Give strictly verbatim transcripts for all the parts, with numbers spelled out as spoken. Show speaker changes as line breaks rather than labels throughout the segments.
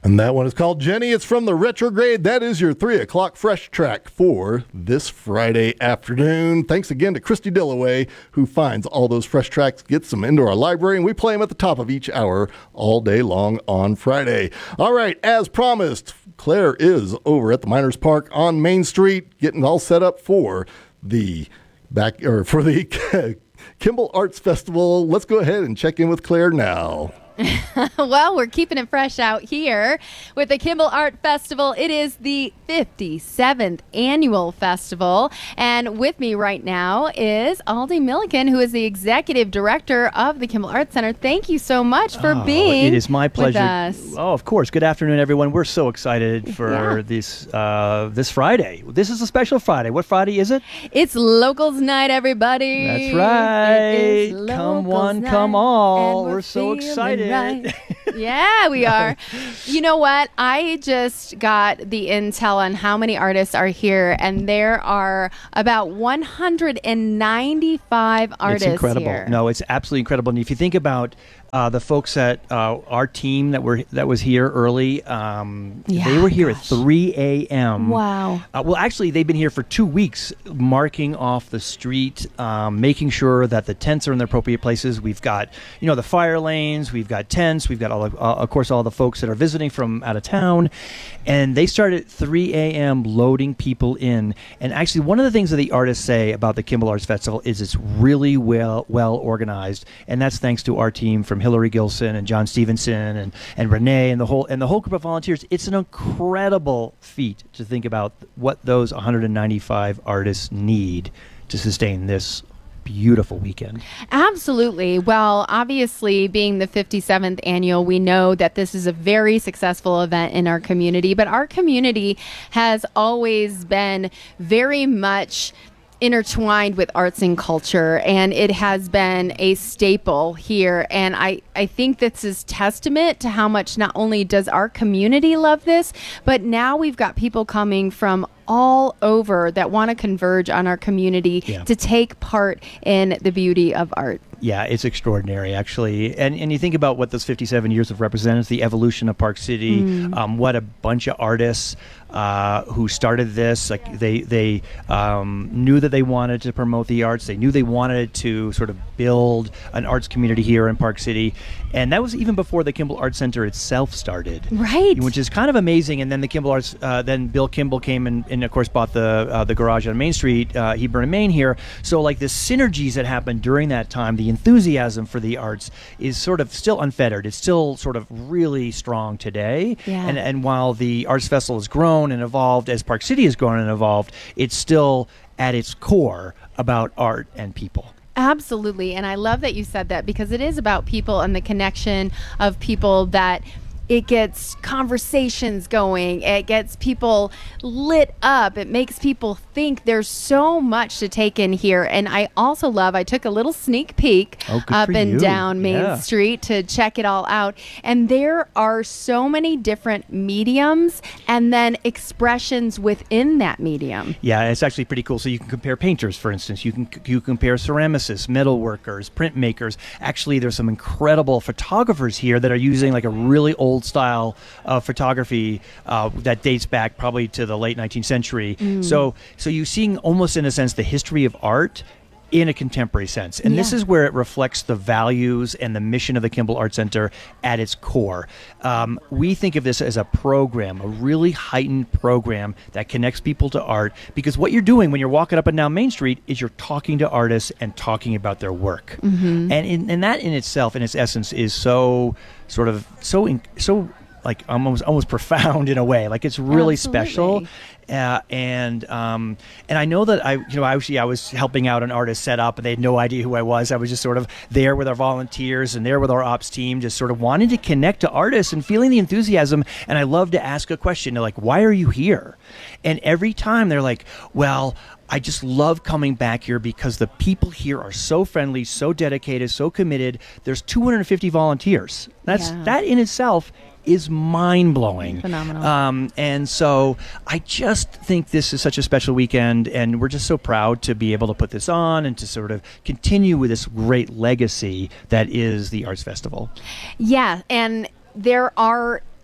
And that one is called Jenny. It's from the Retrograde. That is your three o'clock fresh track for this Friday afternoon. Thanks again to Christy Dillaway, who finds all those fresh tracks, gets them into our library, and we play them at the top of each hour all day long on Friday. All right, as promised, Claire is over at the Miners Park on Main Street, getting all set up for the back or for the Kimball Arts Festival. Let's go ahead and check in with Claire now.
Well, we're keeping it fresh out here with the Kimball Art Festival. It is the fifty-seventh annual festival. And with me right now is Aldi Milliken, who is the executive director of the Kimball Art Center. Thank you so much for
oh,
being
It is my pleasure.
With us.
Oh, of course. Good afternoon, everyone. We're so excited for
Yeah.
this uh, this Friday. This is a special Friday. What Friday is it?
It's Locals Night, everybody.
That's right.
It is
Come
Locals
one,
Night,
come all.
and
We're,
we're
so
feeling
excited.
right. Yeah, we are. You know what? I just got the intel on how many artists are here, and there are about one hundred ninety-five artists
It's incredible.
here.
No, it's absolutely incredible. And if you think about uh, the folks at uh, our team that were that was here early, um,
Yeah,
they were here
gosh.
at three a.m.
Wow.
Uh, well, actually, they've been here for two weeks, marking off the street, um, making sure that the tents are in the appropriate places. We've got, you know, the fire lanes. We've got tents. We've got, all of, uh, of course, all the folks that are visiting from out of town. And they start at three a.m. loading people in. And actually, one of the things that the artists say about the Kimball Arts Festival is it's really well well organized. And that's thanks to our team from Hillary Gilson and John Stevenson and, and Renee and the whole and the whole group of volunteers. It's an incredible feat to think about what those one hundred ninety-five artists need to sustain this beautiful weekend.
Absolutely. Well, obviously, being the fifty-seventh annual, we know that this is a very successful event in our community, but our community has always been very much intertwined with arts and culture, and it has been a staple here. And I, I think this is testament to how much not only does our community love this, but now we've got people coming from all over that want to converge on our community
Yeah.
to take part in the beauty of art.
Yeah, it's extraordinary, actually. And and you think about what those fifty-seven years have represented, the evolution of Park City,
Mm.
um, what a bunch of artists uh, who started this. Like they, they um, knew that they wanted to promote the arts. They knew they wanted to sort of build an arts community here in Park City. And that was even before the Kimball Arts Center itself started.
Right.
Which is kind of amazing. And then the Kimball Arts, uh, then Bill Kimball came and, and of course bought the uh, the garage on Main Street, uh, Hebron and Main here. So like the synergies that happened during that time, the enthusiasm for the arts is sort of still unfettered. It's still sort of really strong today.
Yeah.
And and while the Arts Festival has grown and evolved as Park City has grown and evolved, it's still at its core about art and people.
Absolutely. And I love that you said that, because it is about people and the connection of people that it gets conversations going. It gets people lit up. It makes people think. There's so much to take in here. And I also love, I took a little sneak peek
Oh, good
up
for
and
you.
down Main
Yeah.
Street to check it all out. And there are so many different mediums and then expressions within that medium.
Yeah, it's actually pretty cool. So you can compare painters, for instance. You can you compare ceramicists, metal workers, printmakers. Actually, there's some incredible photographers here that are using like a really old style of photography uh, that dates back probably to the late nineteenth century.
Mm.
So so you're seeing almost in a sense the history of art in a contemporary sense. And this
Yeah.
is where it reflects the values and the mission of the Kimball Art Center at its core. Um, we think of this as a program, a really heightened program that connects people to art, because what you're doing when you're walking up and down Main Street is you're talking to artists and talking about their work.
Mm-hmm.
And, in, and that in itself, in its essence, is so sort of, so, in, so like almost almost profound in a way. Like it's really special.
Absolutely.
Uh, and um, and I know that I, you know, actually I was helping out an artist set up, and they had no idea who I was. I was just sort of there with our volunteers and there with our ops team, just sort of wanting to connect to artists and feeling the enthusiasm. And I love to ask a question. They're like, "Why are you here?" And every time they're like, "Well, I just love coming back here because the people here are so friendly, so dedicated, so committed. There's two hundred fifty volunteers. That's
Yeah.
that in itself." Is mind-blowing.
Phenomenal.
Um, and so I just think this is such a special weekend, and we're just so proud to be able to put this on and to sort of continue with this great legacy that is the Arts Festival.
Yeah, and there are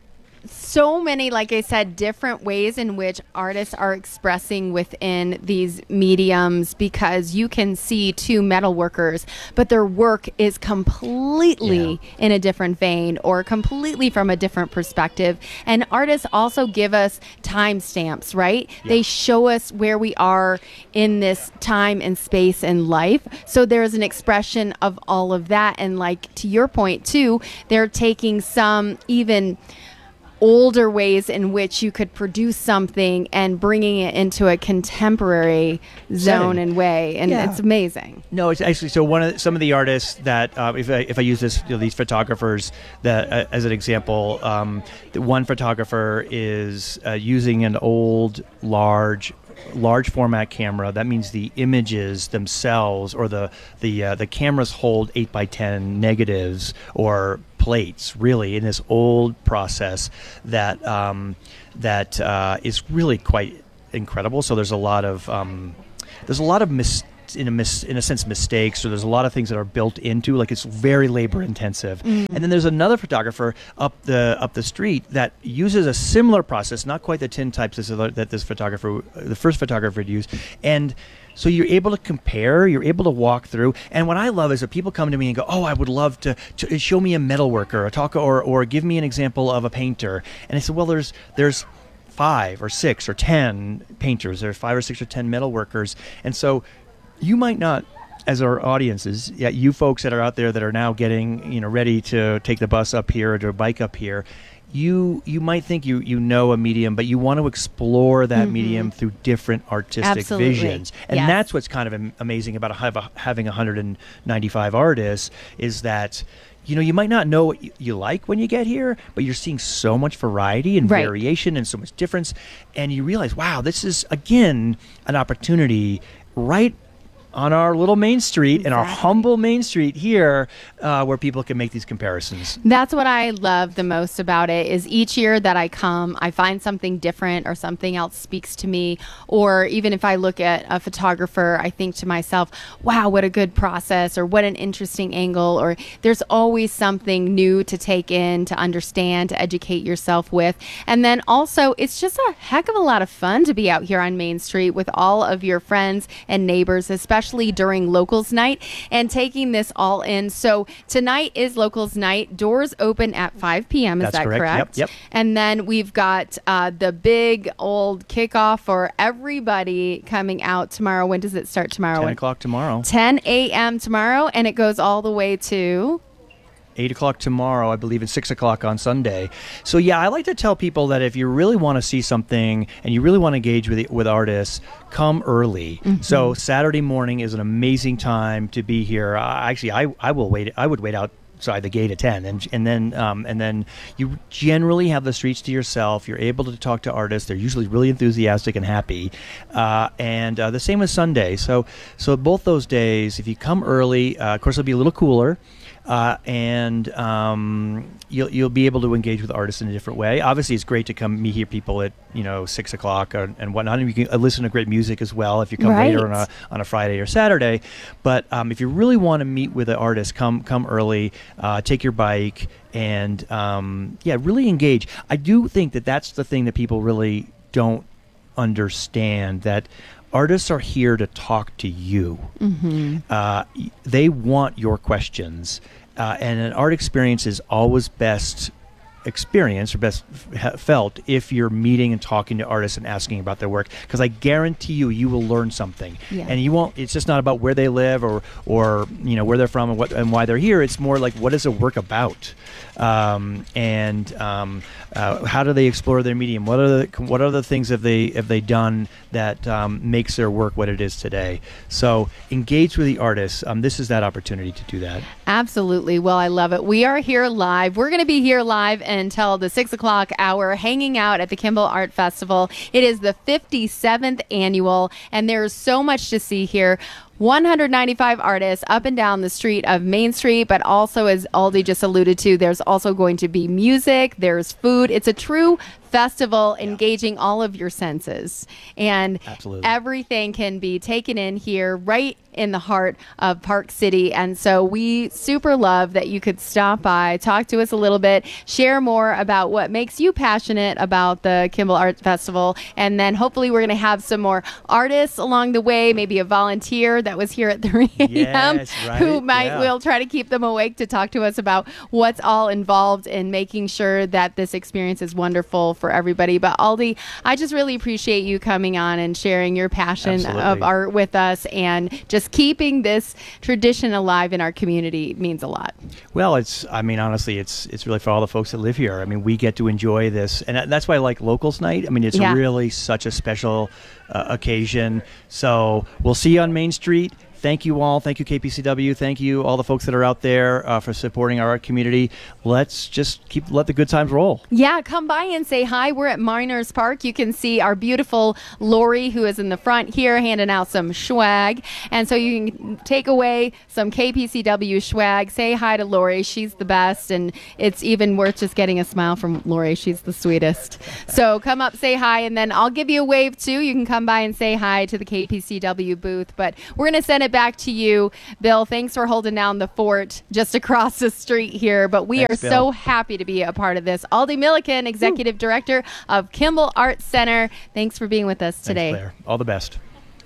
so many, like I said, different ways in which artists are expressing within these mediums, because you can see two metal workers, but their work is completely yeah. in a different vein or completely from a different perspective. And artists also give us timestamps, right? Yeah. They show us where we are in this time and space in life. So there's an expression of all of that. And like to your point too, they're taking some even older ways in which you could produce something and bringing it into a contemporary zone Setting. and way, and yeah. it's amazing.
No, it's actually so one of the, some of the artists that uh, if I, if I use this you know, these photographers that uh, as an example, um, the one photographer is uh, using an old large. large format camera. That means the images themselves or the the uh, the cameras hold eight by ten negatives or plates, really, in this old process that um, that uh, is really quite incredible. So there's a lot of um, there's a lot of mis- in a mis- in a sense mistakes, or there's a lot of things that are built into, like it's very labor intensive. Mm. And then there's another photographer up the up the street that uses a similar process, not quite the tin types that this photographer, the first photographer had used, and so you're able to compare, you're able to walk through. And what I love is that people come to me and go, oh, I would love to, to show me a metal worker, or talk, or or give me an example of a painter. And I said, well, there's there's five or six or ten painters, there's five or six or ten metal workers, and so you might not, as our audiences, yeah, you folks that are out there that are now getting, you know, ready to take the bus up here or to bike up here, you you might think you you know a medium, but you want to explore that mm-hmm. medium through different artistic
Absolutely.
visions. And yes. that's what's kind of am- amazing about a, having one hundred ninety-five artists, is that you know, you might not know what you, you like when you get here, but you're seeing so much variety and right. variation and so much difference. And you realize, wow, this is, again, an opportunity right on our little main street, exactly. in our humble main street here, uh, where people can make these comparisons.
That's what I love the most about it, is each year that I come, I find something different or something else speaks to me. Or even if I look at a photographer, I think to myself, wow, what a good process, or what an interesting angle. Or there's always something new to take in, to understand, to educate yourself with. And then also, it's just a heck of a lot of fun to be out here on Main Street with all of your friends and neighbors, especially during Locals Night, and taking this all in. So tonight is Locals Night. Doors open at five p.m. Is
That's
that correct?
correct? Yep, yep.
And then we've got uh, the big old kickoff for everybody coming out tomorrow. When does it start tomorrow?
ten o'clock tomorrow.
ten a.m. tomorrow, and it goes all the way to
eight o'clock tomorrow, I believe, and six o'clock on Sunday. So, yeah, I like to tell people that if you really want to see something and you really want to engage with with artists, come early. Mm-hmm. So Saturday morning is an amazing time to be here. Uh, actually, I, I will wait. I would wait outside the gate at ten, and and then um, and then you generally have the streets to yourself. You're able to talk to artists. They're usually really enthusiastic and happy. Uh, and uh, the same with Sunday. So so both those days, if you come early, uh, of course, it'll be a little cooler. Uh, and um, you'll you'll be able to engage with artists in a different way. Obviously, it's great to come meet here people at you know six o'clock or, and whatnot. And you can listen to great music as well if you come
right.
later on a on a Friday or Saturday. But um, if you really want to meet with an artist, come come early. Uh, take your bike and um, yeah, really engage. I do think that that's the thing that people really don't understand, that artists are here to talk to you. Mm-hmm. Uh, they want your questions. Uh, and an art experience is always best experienced or best f- felt if you're meeting and talking to artists and asking about their work, because I guarantee you you will learn something. Yeah. And you won't, it's just not about where they live or or you know where they're from and what and why they're here. It's more like, what is the work about, um, and um, uh, how do they explore their medium? What are the what are the things have they have they done that um, makes their work what it is today? So engage with the artists. Um, this is that opportunity to do that.
Absolutely. Well, I love it. We are here live. We're going to be here live until the six o'clock hour, hanging out at the Kimball Art Festival. It is the fifty-seventh annual, and there's so much to see here. one hundred ninety-five artists up and down the street of Main Street, but also, as Aldi just alluded to, there's also going to be music, there's food. It's a true festival engaging all of your senses. And
Absolutely.
everything can be taken in here right in the heart of Park City. And so we super love that you could stop by, talk to us a little bit, share more about what makes you passionate about the Kimball Art Festival. And then hopefully we're going to have some more artists along the way, maybe a volunteer that was here at three a.m.
Yes, right.
who might
Yeah.
will try to keep them awake to talk to us about what's all involved in making sure that this experience is wonderful for everybody. But Aldi, I just really appreciate you coming on and sharing your passion
Absolutely.
of art with us, and just keeping this tradition alive in our community means a lot.
Well, it's, I mean, honestly, it's it's really for all the folks that live here. I mean, we get to enjoy this. And that's why I like Locals Night. I mean, it's
Yeah.
really such a special uh, occasion. So we'll see you on Main Street. Thank you all. Thank you, K P C W. Thank you, all the folks that are out there uh, for supporting our art community. Let's just keep let the good times roll.
Yeah, come by and say hi. We're at Miners Park. You can see our beautiful Lori, who is in the front here, handing out some swag. And so you can take away some K P C W swag. Say hi to Lori. She's the best. And it's even worth just getting a smile from Lori. She's the sweetest. So come up, say hi, and then I'll give you a wave too. You can come by and say hi to the K P C W booth. But we're going to send it back to you, Bill. Thanks for holding down the fort just across the street here. But we
Thanks,
are
Bill.
so happy to be a part of this. Aldi Milliken, Executive Ooh. Director of Kimball Art Center. Thanks for being with us today.
Thanks, Claire. All the best.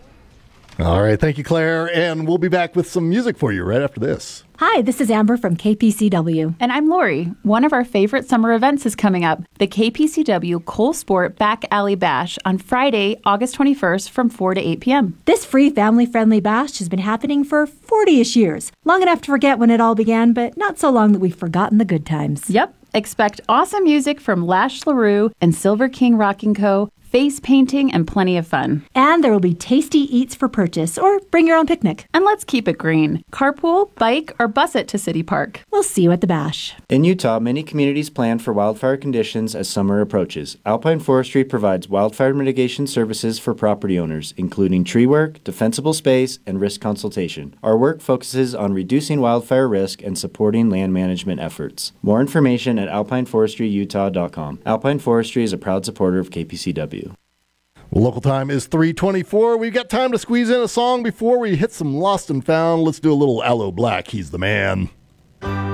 All right. Thank you, Claire. And we'll be back with some music for you right after this.
Hi, this is Amber from K P C W.
And I'm Lori. One of our favorite summer events is coming up, the K P C W Cole Sport Back Alley Bash on Friday, August twenty-first from four to eight p.m.
This free family-friendly bash has been happening for forty-ish years. Long enough to forget when it all began, but not so long that we've forgotten the good times.
Yep. Expect awesome music from Lash LaRue and Silver King Rocking Co., face painting, and plenty of fun.
And there will be tasty eats for purchase, or bring your own picnic.
And let's keep it green. Carpool, bike, or bus it to City Park.
We'll see you at the bash.
In Utah, many communities plan for wildfire conditions as summer approaches. Alpine Forestry provides wildfire mitigation services for property owners, including tree work, defensible space, and risk consultation. Our work focuses on reducing wildfire risk and supporting land management efforts. More information at alpine forestry utah dot com. Alpine Forestry is a proud supporter of K P C W.
Well, local time is three twenty-four. We've got time to squeeze in a song before we hit some lost and found. Let's do a little Aloe Black. He's the man.